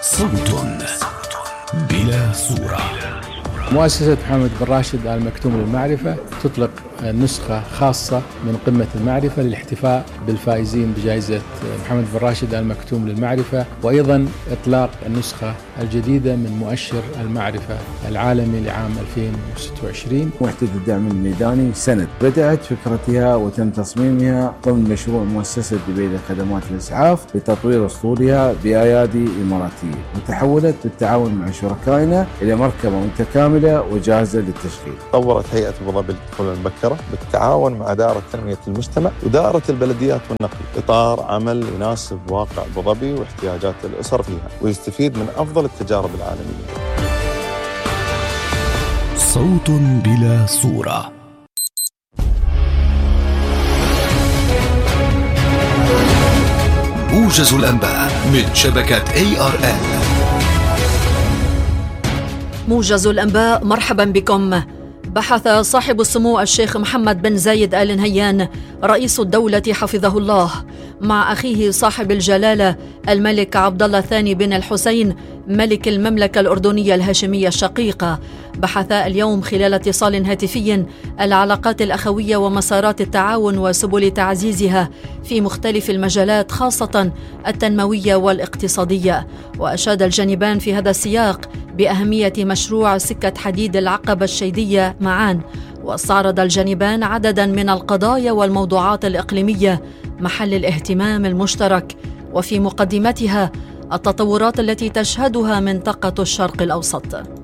صوت بلا صورة. مؤسسة محمد بن راشد آل مكتوم للمعرفة تطلق نسخة خاصة من قمة المعرفة للاحتفاء بالفائزين بجائزة محمد بن راشد آل مكتوم للمعرفة، وأيضا إطلاق النسخة الجديدة من مؤشر المعرفة العالمي لعام 2026. وحدة الدعم الميداني سند بدأت فكرتها وتم تصميمها ضمن مشروع مؤسسة دبي لخدمات الإسعاف لتطوير أسطولها بأيادي إماراتية، وتحولت بالتعاون مع شركائنا إلى مركبة متكاملة وجاهزة للتشغيل. طورت هيئة أبو ظبي للطفولة المبكرة بالتعاون مع دائرة تنمية المجتمع ودائرة البلديات والنقل إطار عمل يناسب واقع أبو ظبي واحتياجات الأسر فيها ويستفيد من أفضل التجارب العالمية. صوت بلا صورة. موجز الأنباء من شبكة ARN. موجز الأنباء، مرحبا بكم. بحث صاحب السمو الشيخ محمد بن زايد آل نهيان رئيس الدولة حفظه الله مع أخيه صاحب الجلالة الملك عبد الله الثاني بن الحسين ملك المملكة الأردنية الهاشمية الشقيقة. بحثا اليوم خلال اتصال هاتفي العلاقات الأخوية ومسارات التعاون وسبل تعزيزها في مختلف المجالات خاصة التنموية والاقتصادية. وأشاد الجانبان في هذا السياق بأهمية مشروع سكة حديد العقبة الشيدية معان. واستعرض الجانبان عددا من القضايا والموضوعات الإقليمية محل الاهتمام المشترك، وفي مقدمتها التطورات التي تشهدها منطقة الشرق الأوسط.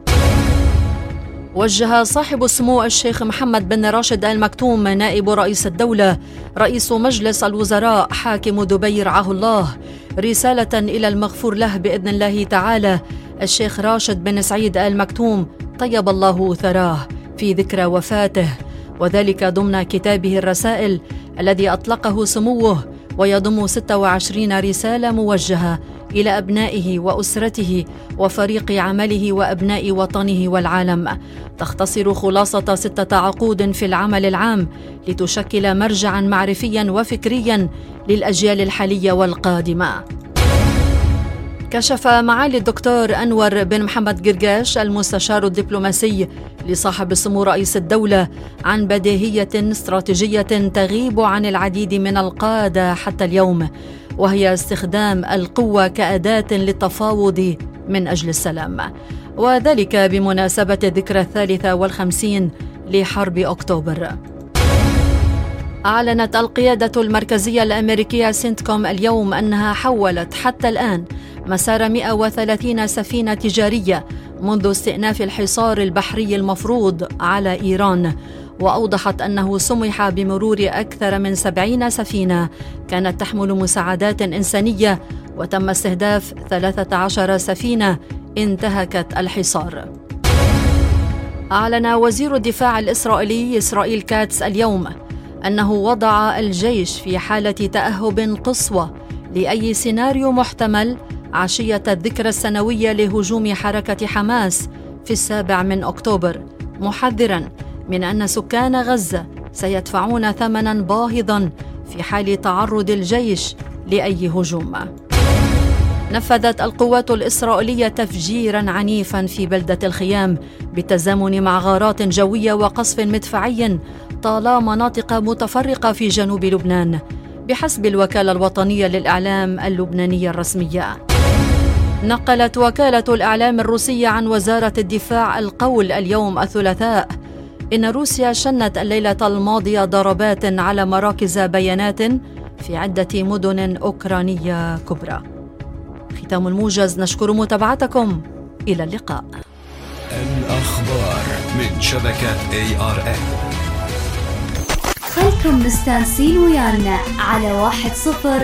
وجه صاحب السمو الشيخ محمد بن راشد آل مكتوم نائب رئيس الدولة رئيس مجلس الوزراء حاكم دبي رعاه الله رسالة إلى المغفور له بإذن الله تعالى الشيخ راشد بن سعيد آل مكتوم طيب الله ثراه في ذكرى وفاته، وذلك ضمن كتابه الرسائل الذي أطلقه سموه، ويضم 26 رسالة موجهة إلى أبنائه وأسرته وفريق عمله وأبناء وطنه والعالم، تختصر خلاصة 6 عقود في العمل العام لتشكل مرجعاً معرفياً وفكرياً للأجيال الحالية والقادمة. كشف معالي الدكتور أنور بن محمد قرقاش المستشار الدبلوماسي لصاحب السمو رئيس الدولة عن بديهية استراتيجية تغيب عن العديد من القادة حتى اليوم، وهي استخدام القوة كأداة للتفاوض من أجل السلام، وذلك بمناسبة الذكرى 53 لحرب أكتوبر. أعلنت القيادة المركزية الأمريكية سنتكوم اليوم أنها حولت حتى الآن مسار 130 سفينة تجارية منذ استئناف الحصار البحري المفروض على إيران، وأوضحت أنه سمح بمرور أكثر من 70 سفينة كانت تحمل مساعدات إنسانية، وتم استهداف 13 سفينة انتهكت الحصار. أعلن وزير الدفاع الإسرائيلي إسرائيل كاتس اليوم أنه وضع الجيش في حالة تأهب قصوى لأي سيناريو محتمل عشية الذكرى السنوية لهجوم حركة حماس في 7 أكتوبر، محذراً من أن سكان غزة سيدفعون ثمناً باهظاً في حال تعرض الجيش لأي هجوم. نفذت القوات الإسرائيلية تفجيراً عنيفاً في بلدة الخيام بالتزامن مع غارات جوية وقصف مدفعي طال مناطق متفرقة في جنوب لبنان بحسب الوكالة الوطنية للإعلام اللبنانية الرسمية. نقلت وكالة الإعلام الروسية عن وزارة الدفاع القول اليوم الثلاثاء إن روسيا شنت الليلة الماضية ضربات على مراكز بيانات في عدة مدن أوكرانية كبرى. ختام الموجز، نشكر متابعتكم، إلى اللقاء. الأخبار من شبكة ARN. خلكم مستانسين ويانا على 10